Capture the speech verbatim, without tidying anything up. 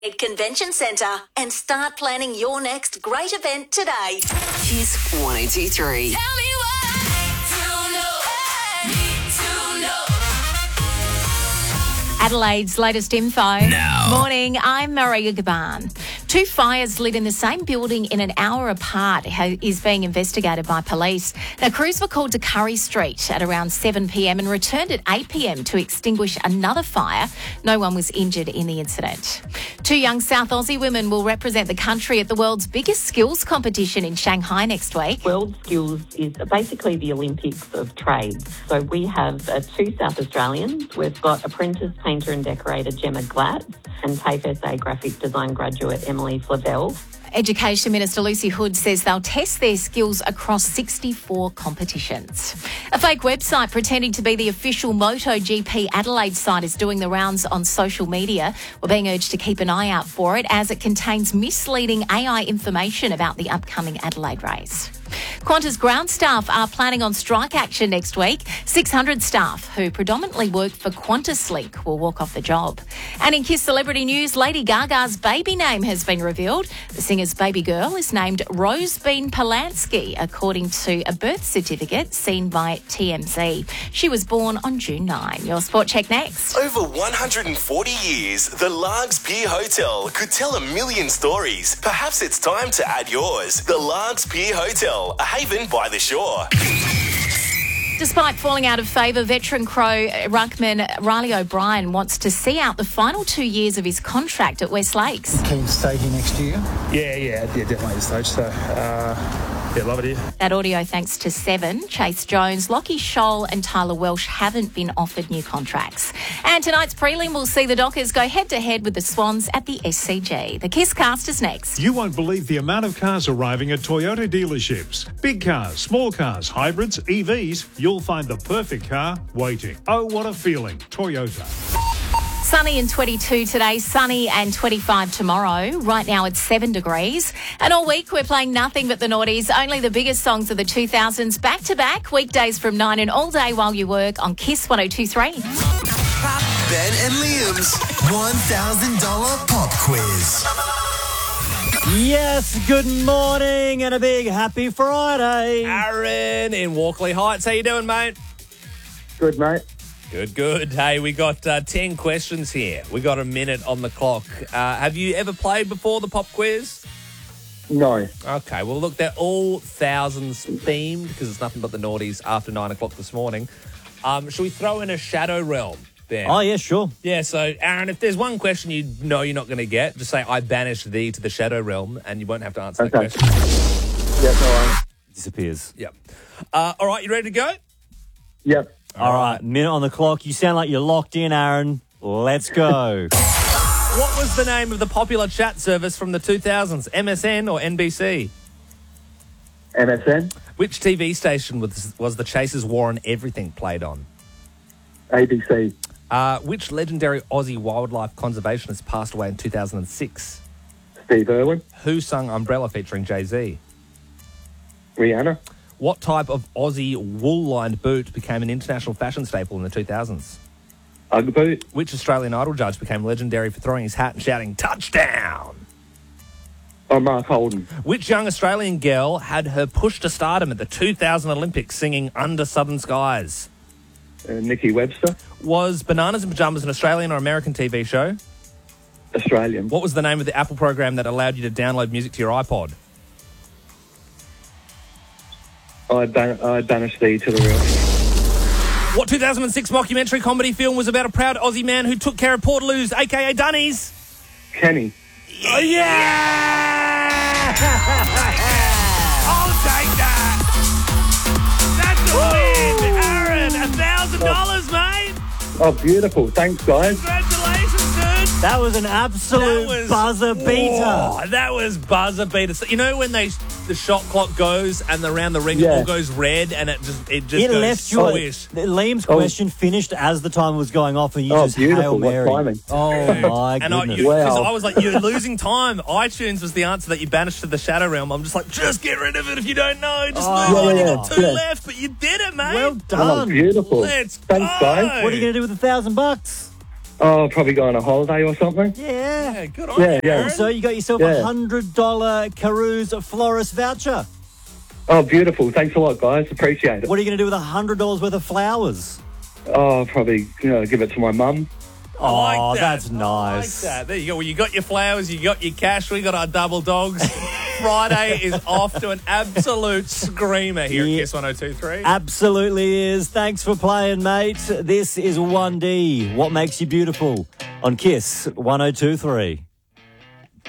at Convention Centre and start planning your next great event today. Kiss one oh two three. Tell me why to know, need to know. Adelaide's latest info. Now. Morning, I'm Maria Gaban. Two fires lit in the same building in an hour apart is being investigated by police. Now, crews were called to Curry Street at around seven p.m. and returned at eight p.m. to extinguish another fire. No one was injured in the incident. Two young South Aussie women will represent the country at the world's biggest skills competition in Shanghai next week. World Skills is basically the Olympics of trades. So we have uh, two South Australians. We've got apprentice painter and decorator Gemma Glatt and TAFE S A graphic design graduate Emily Flavell. Education Minister Lucy Hood says they'll test their skills across sixty-four competitions. A fake website pretending to be the official MotoGP Adelaide site is doing the rounds on social media. We're being urged to keep an eye out for it as it contains misleading A I information about the upcoming Adelaide race. Qantas ground staff are planning on strike action next week. six hundred staff who predominantly work for QantasLink will walk off the job. And in Kiss Celebrity News, Lady Gaga's baby name has been revealed. The singer's baby girl is named Rosebean Polanski, according to a birth certificate seen by T M Z. She was born on June ninth. Your sport check next. Over one hundred forty years, the Largs Pier Hotel could tell a million stories. Perhaps it's time to add yours. The Largs Pier Hotel, a haven by the shore. Despite falling out of favour, veteran Crow ruckman Riley O'Brien wants to see out the final two years of his contract at West Lakes. Keen to stay here next year? Yeah, yeah, yeah, definitely at this stage. So, uh, yeah, love it here. That audio thanks to Seven. Chase Jones, Lockie Scholl and Tyler Welsh haven't been offered new contracts. And tonight's prelim will see the Dockers go head-to-head with the Swans at the S C G. The Kiss Cast is next. You won't believe the amount of cars arriving at Toyota dealerships. Big cars, small cars, hybrids, E Vs. You'll find the perfect car waiting. Oh, what a feeling. Toyota. Sunny and twenty-two today, sunny and twenty-five tomorrow. Right now it's seven degrees. And all week we're playing nothing but the noughties, only the biggest songs of the two thousands, back-to-back, weekdays from nine and all day while you work on Kiss one oh two three. Ben and Liam's one thousand dollars pop quiz. Yes, good morning and a big happy Friday. Aaron in Walkley Heights. How you doing, mate? Good, mate. Good, good. Hey, we got uh, ten questions here. We got a minute on the clock. Uh, have you ever played before the pop quiz? No. Okay, well, look, they're all thousands themed because it's nothing but the noughties after nine o'clock this morning. Um, should we throw in a shadow realm? Then? Oh, yeah, sure. Yeah, so, Aaron, if there's one question you know you're not going to get, just say, I banish thee to the shadow realm, and you won't have to answer okay. that question. Yep, all right. Disappears. Yep. Uh, all right, you ready to go? Yep. All right, minute on the clock. You sound like you're locked in, Aaron. Let's go. What was the name of the popular chat service from the two thousands, M S N or N B C? M S N. Which T V station was, was The Chasers' War on Everything played on? A B C. Uh, which legendary Aussie wildlife conservationist passed away in two thousand six? Steve Irwin. Who sung Umbrella featuring Jay-Z? Rihanna. What type of Aussie wool-lined boot became an international fashion staple in the two thousands? Ugg boot. Which Australian Idol judge became legendary for throwing his hat and shouting, touchdown? Oh, Mark Holden. Which young Australian girl had her push to stardom at the two thousand Olympics singing Under Southern Skies? Uh, Nikki Webster. Was Bananas in Pyjamas an Australian or American T V show? Australian. What was the name of the Apple program that allowed you to download music to your iPod? I ban- I banish thee to the real. What two thousand six mockumentary comedy film was about a proud Aussie man who took care of Portaloos, a k a. Dunnies? Kenny. Oh, yeah! I'll take that! That's a win! Aaron, one thousand dollars, mate! Oh, beautiful. Thanks, guys. Congratulations, dude! That was an absolute was, buzzer beater. Oh, that was buzzer beater. So, you know when they the shot clock goes and around the ring yeah. it all goes red and it just it just it goes left swish. Your, Liam's oh. question finished as the time was going off and you oh, just beautiful. Hail Mary. What timing. Oh, my and I, goodness. you, wow. I was like, you're losing time. iTunes was the answer that you banished to the shadow realm. I'm just like, just get rid of it if you don't know. Just oh, move on. yeah, You got two yeah. left, but you did it, mate. Well done. Oh, beautiful. Let's Thanks, go. guys. What are you going to do with a thousand bucks? Oh, probably go on a holiday or something. Yeah. Yeah, good on Yeah, you, yeah. Aaron. So you got yourself a Yeah. one hundred dollars Carews Florist voucher. Oh, beautiful. Thanks a lot, guys. Appreciate it. What are you going to do with one hundred dollars worth of flowers? Oh, probably you know, give it to my mum. I like Oh, that. that's I nice. like that. There you go. Well, you got your flowers, you got your cash. We got our double dogs. Friday is off to an absolute screamer here Yeah. at Kiss one oh two three. Absolutely is. Thanks for playing, mate. This is one D. What makes you beautiful on Kiss one oh two three.